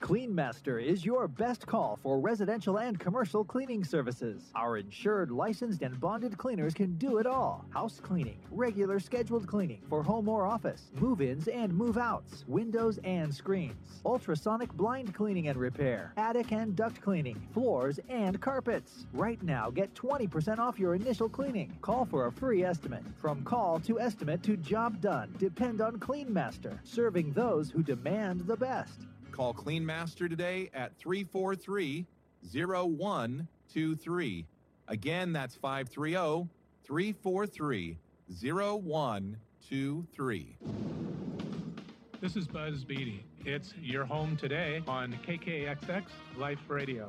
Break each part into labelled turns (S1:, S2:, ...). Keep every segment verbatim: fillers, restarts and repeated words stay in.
S1: CleanMaster is your best call for residential and commercial cleaning services. Our insured, licensed, and bonded cleaners can do it all. House cleaning, regular scheduled cleaning for home or office, move-ins and move-outs, windows and screens, ultrasonic blind cleaning and repair, attic and duct cleaning, floors and carpets. Right now, get twenty percent off your initial cleaning. Call for a free estimate. From call to estimate to job done, depend on CleanMaster, serving those who demand the best.
S2: Call CleanMaster today at three four three, zero one two three. Again, that's five three zero, three four three, zero one two three.
S3: This is Buzz Beatty. It's Your Home Today on K K X X Life Radio.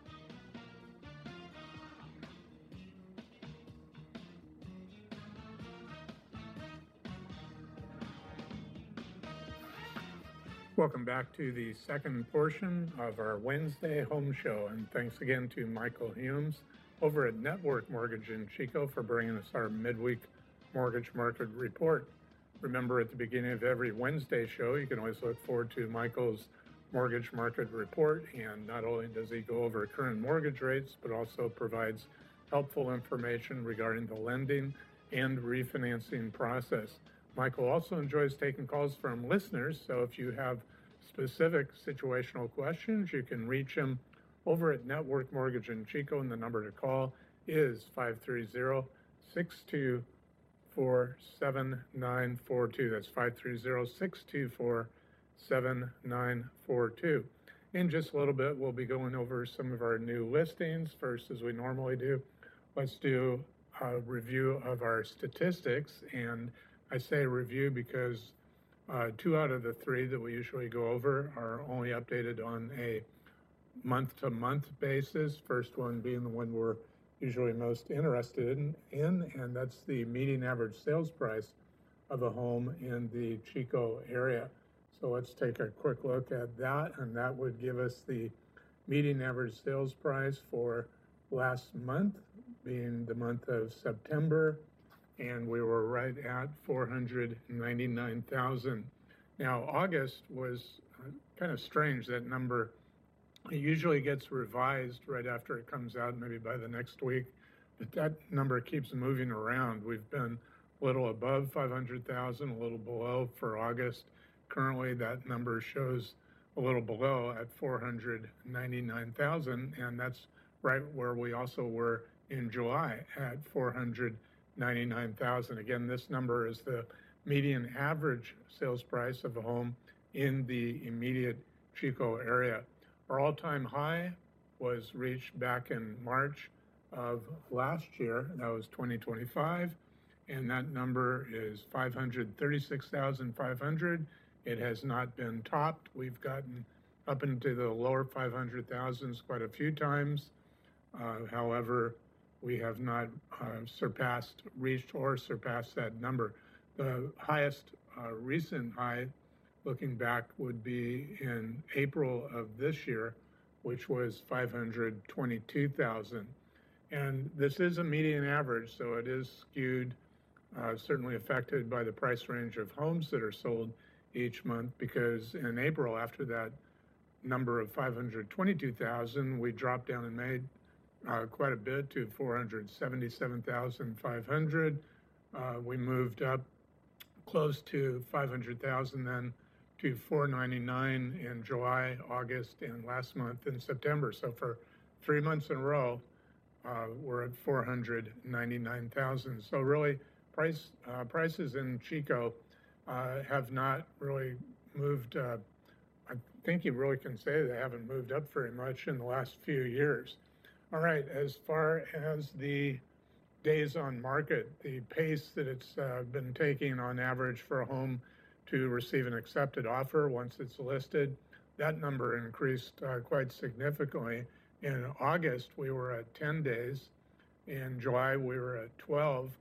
S3: Welcome back to the second portion of our Wednesday home show, and thanks again to Michael Humes over at Network Mortgage in Chico for bringing us our midweek mortgage market report. Remember, at the beginning of every Wednesday show, you can always look forward to Michael's mortgage market report, and not only does he go over current mortgage rates, but also provides helpful information regarding the lending and refinancing process. Michael also enjoys taking calls from listeners, so if you have specific situational questions, you can reach him over at Network Mortgage in Chico, and the number to call is five three zero, six two four, seven nine four two. That's five three zero, six two four, seven nine four two. In just a little bit, we'll be going over some of our new listings. First, as we normally do, let's do a review of our statistics, and I say review because uh, two out of the three that we usually go over are only updated on a month-to-month basis. First one being the one we're usually most interested in, in, and that's the median average sales price of a home in the Chico area. So let's take a quick look at that, and that would give us the median average sales price for last month, being the month of September, and we were right at four hundred ninety-nine thousand. Now, August was uh, kind of strange. That number usually gets revised right after it comes out, maybe by the next week, but that number keeps moving around. We've been a little above five hundred thousand, a little below for August. Currently, that number shows a little below at four hundred ninety-nine thousand, and that's right where we also were in July at four hundred ninety-nine thousand. Again, this number is the median average sales price of a home in the immediate Chico area. Our all-time high was reached back in March of last year. That was twenty twenty-five, and that number is five hundred thirty-six thousand five hundred. It has not been topped. We've gotten up into the lower five hundred thousands quite a few times. Uh, however, we have not uh, surpassed, reached or surpassed that number. The highest uh, recent high, looking back, would be in April of this year, which was five hundred twenty-two thousand. And this is a median average, so it is skewed, uh, certainly affected by the price range of homes that are sold each month, because in April, after that number of five hundred twenty-two thousand, we dropped down and made Uh, quite a bit to four hundred seventy-seven thousand five hundred. Uh, we moved up close to five hundred thousand then to four ninety-nine in July, August, and last month in September. So for three months in a row, uh, we're at four hundred ninety-nine thousand. So really, price uh, prices in Chico uh, have not really moved. Uh, I think you really can say they haven't moved up very much in the last few years. All right, as far as the days on market, the pace that it's uh, been taking on average for a home to receive an accepted offer once it's listed, that number increased uh, quite significantly. In August, we were at ten days. In July, we were at twelve.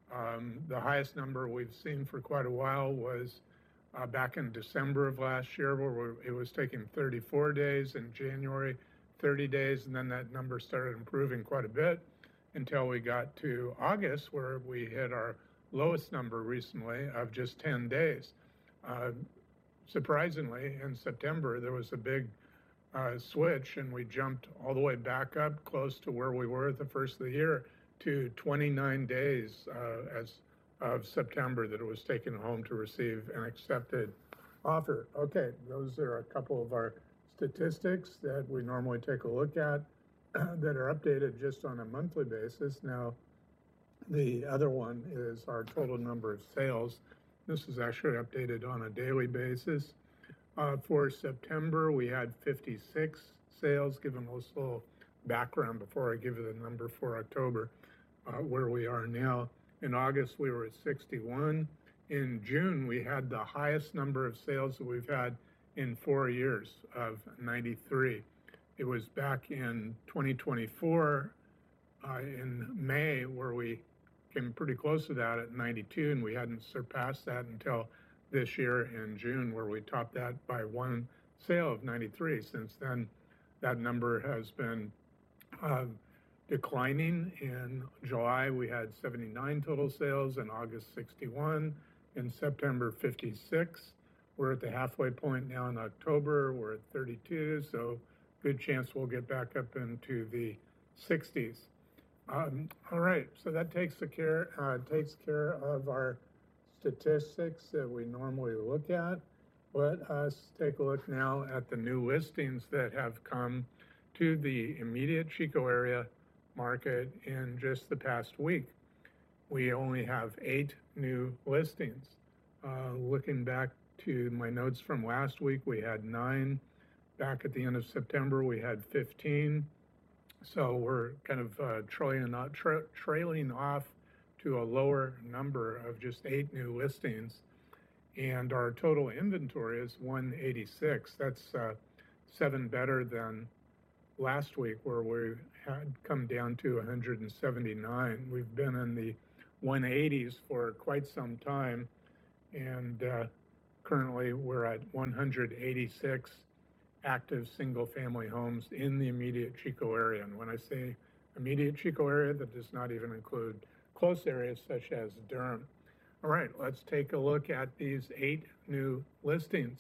S3: Um, the highest number we've seen for quite a while was uh, back in December of last year, where it was taking thirty-four days. In January, thirty days, and then that number started improving quite a bit until we got to August, where we hit our lowest number recently of just ten days. Uh, surprisingly, in September, there was a big uh, switch, and we jumped all the way back up close to where we were at the first of the year to twenty-nine days uh, as of September that it was taken home to receive an accepted offer. Okay, those are a couple of our statistics that we normally take a look at that are updated just on a monthly basis. Now, the other one is our total number of sales. This is actually updated on a daily basis. Uh, for September, we had fifty-six sales, given a little background before I give you the number for October, uh, where we are now. In August, we were at sixty-one. In June, we had the highest number of sales that we've had in four years of ninety-three. It was back in twenty twenty-four, uh, in May, where we came pretty close to that at ninety-two, and we hadn't surpassed that until this year in June, where we topped that by one sale of ninety-three. Since then, that number has been uh, declining. In July, we had seventy-nine total sales, in August, sixty-one, in September, fifty-six. We're at the halfway point now in October, we're at thirty-two, so good chance we'll get back up into the sixties. Um, all right, so that takes the care uh, takes care of our statistics that we normally look at. Let us take a look now at the new listings that have come to the immediate Chico area market in just the past week. We only have eight new listings. Uh, looking back to my notes from last week, we had nine. Back at the end of September, we had fifteen. So we're kind of uh, trailing, off, tra trailing off to a lower number of just eight new listings. And our total inventory is one eighty-six. That's uh, seven better than last week, where we had come down to one hundred seventy-nine. We've been in the one eighties for quite some time, and uh, currently we're at one hundred eighty-six active single-family homes in the immediate Chico area. And when I say immediate Chico area, that does not even include close areas such as Durham. All right, let's take a look at these eight new listings.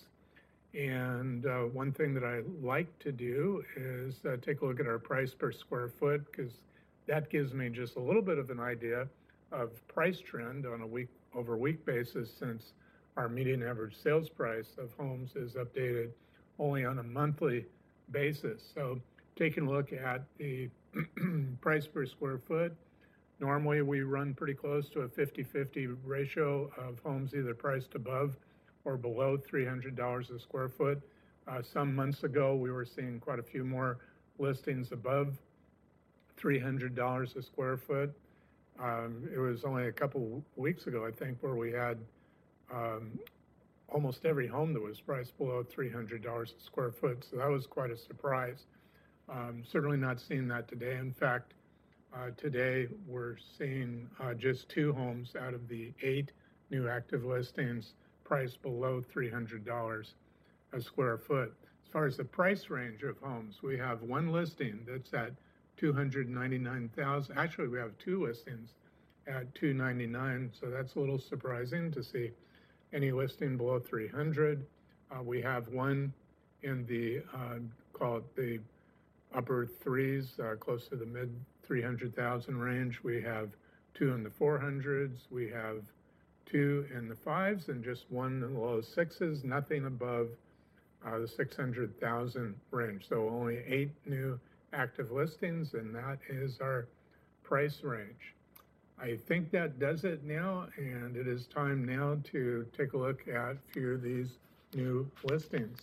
S3: And uh, one thing that I like to do is uh, take a look at our price per square foot, because that gives me just a little bit of an idea of price trend on a week over week basis, since our median average sales price of homes is updated only on a monthly basis. So taking a look at the price per square foot, normally we run pretty close to a fifty fifty ratio of homes either priced above or below three hundred dollars a square foot. Uh, some months ago, we were seeing quite a few more listings above three hundred dollars a square foot. Um, it was only a couple weeks ago, I think, where we had um, almost every home that was priced below three hundred dollars a square foot. So that was quite a surprise. Um, certainly not seeing that today. In fact, uh, today we're seeing uh, just two homes out of the eight new active listings priced below three hundred dollars a square foot. As far as the price range of homes, we have one listing that's at two hundred ninety-nine thousand dollars. Actually, we have two listings at two hundred ninety-nine thousand dollars, so that's a little surprising to see any listing below three hundred. Uh, we have one in the, uh, call it the upper threes, uh, close to the mid three hundred thousand range. We have two in the four hundreds. We have two in the fives and just one in the low sixes, nothing above uh, the six hundred thousand range. So only eight new active listings, and that is our price range. I think that does it now, and it is time now to take a look at a few of these new listings.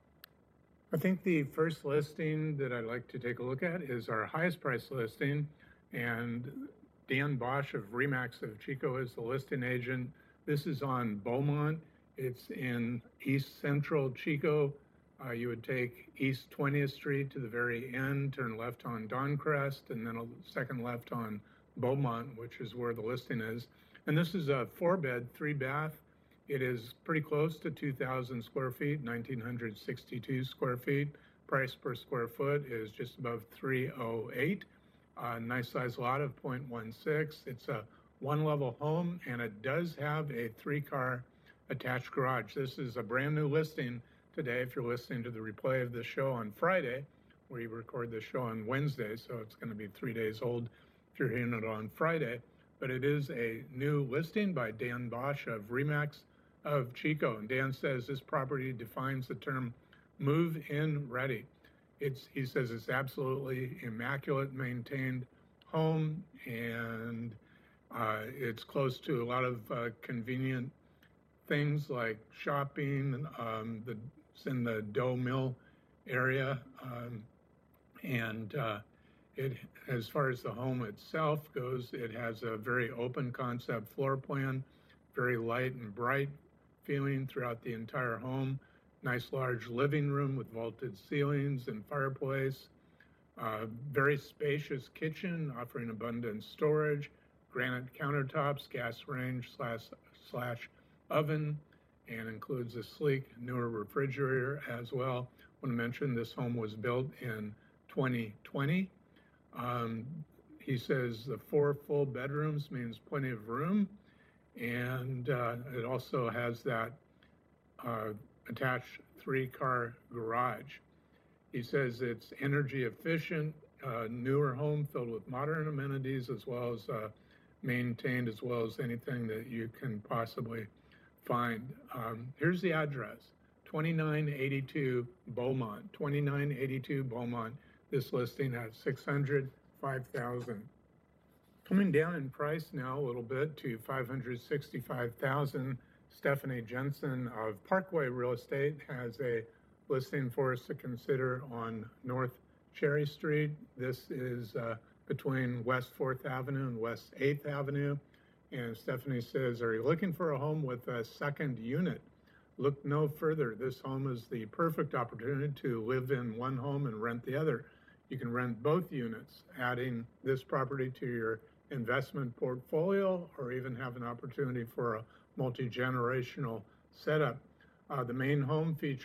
S3: I think the first listing that I'd like to take a look at is our highest price listing, and Dan Bosch of Remax of Chico is the listing agent. This is on Beaumont. It's in East Central Chico. Uh, you would take East twentieth Street to the very end, turn left on Doncrest, and then a second left on Beaumont, which is where the listing is. And this is a four bed, three bath. It is pretty close to two thousand square feet, one thousand nine hundred sixty-two square feet. Price per square foot is just above three oh eight. Uh, nice size lot of zero point one six. It's a one level home, and it does have a three car attached garage. This is a brand new listing today. If you're listening to the replay of the show on Friday, we record the show on Wednesday, so it's going to be three days old if you're hearing it on Friday. But it is a new listing by Dan Bosch of Remax of Chico. And Dan says this property defines the term move-in ready. It's, he says it's absolutely immaculate, maintained home, and uh, it's close to a lot of uh, convenient things like shopping. Um, the, it's in the Doe Mill area, um, and uh, it, as far as the home itself goes, it has a very open concept floor plan, very light and bright feeling throughout the entire home. Nice large living room with vaulted ceilings and fireplace. Uh, very spacious kitchen offering abundant storage, granite countertops, gas range slash, slash oven, and includes a sleek newer refrigerator as well. I want to mention this home was built in twenty twenty. Um, he says the four full bedrooms means plenty of room, and uh, it also has that uh, attached three-car garage. He says it's energy efficient, uh, newer home filled with modern amenities, as well as uh, maintained, as well as anything that you can possibly find. Um, here's the address, twenty-nine eighty-two Beaumont, twenty-nine eighty-two Beaumont. This listing at six hundred five thousand. Coming down in price now a little bit to five hundred sixty-five thousand. Stephanie Jensen of Parkway Real Estate has a listing for us to consider on North Cherry Street. This is uh, between West fourth Avenue and West eighth Avenue. And Stephanie says, are you looking for a home with a second unit? Look no further. This home is the perfect opportunity to live in one home and rent the other. You can rent both units, adding this property to your investment portfolio, or even have an opportunity for a multi-generational setup. Uh, the main home features